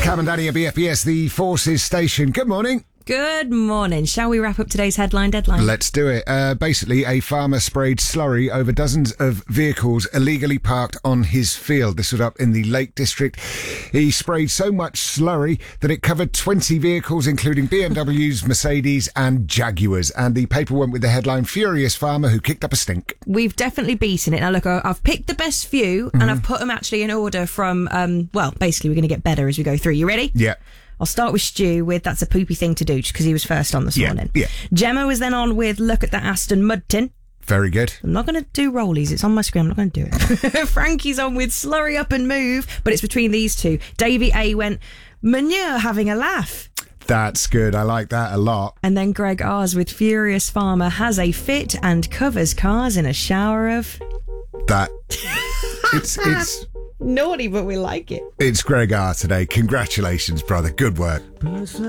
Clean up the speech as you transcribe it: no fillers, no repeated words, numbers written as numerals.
Cam and Danny at BFBS, the Forces Station. Good morning. Good morning. Shall we wrap up today's headline deadline? Let's do it. Basically, a farmer sprayed slurry over dozens of vehicles illegally parked on his field. This was up in the Lake District. He sprayed so much slurry that it covered 20 vehicles, including BMWs, Mercedes and Jaguars. And the paper went with the headline, Furious Farmer Who Kicked Up a Stink. We've definitely beaten it. Now, look, I've picked the best few and I've put them actually in order from, basically we're going to get better as we go through. You ready? Yeah. I'll start with Stu with That's a Poopy Thing to Do, because he was first on this morning. Yeah. Gemma was then on with Look at that Aston Mud Tin. Very good. I'm not going to do rollies. It's on my screen. I'm not going to do it. Frankie's on with Slurry Up and Move, but it's between these two. Davey A went Manure Having a Laugh. That's good. I like that a lot. And then Greg R's with Furious Farmer Has a Fit and Covers Cars in a Shower of... That. It's naughty, but we like it. It's Greg R today. Congratulations, brother. Good work.